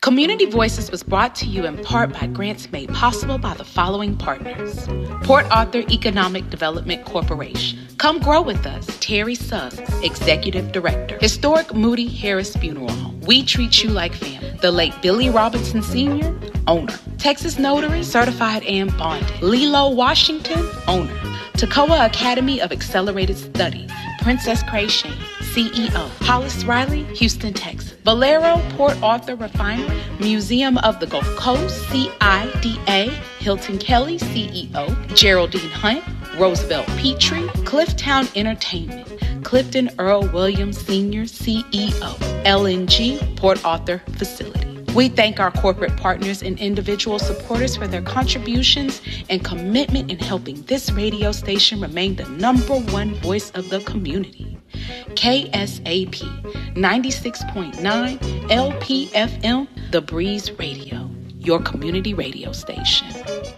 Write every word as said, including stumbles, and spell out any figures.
Community Voices was brought to you in part by grants made possible by the following partners. Port Arthur Economic Development Corporation. Come grow with us. Terry Suggs, Executive Director. Historic Moody Harris Funeral Home. We treat you like family. The late Billy Robinson Senior, owner. Texas Notary, certified and bonded. Lilo Washington, owner. Toccoa Academy of Accelerated Studies. Princess Cray Shane, C E O. Hollis Riley, Houston, Texas. Valero Port Arthur Refinery, Museum of the Gulf Coast, C I D A. Hilton Kelly, C E O. Geraldine Hunt, Roosevelt Petrie. Clifftown Entertainment, Clifton Earl Williams Senior, C E O. L N G Port Arthur Facility. We thank our corporate partners and individual supporters for their contributions and commitment in helping this radio station remain the number one voice of the community. K S A P ninety-six point nine L P F M, The Breeze Radio, your community radio station.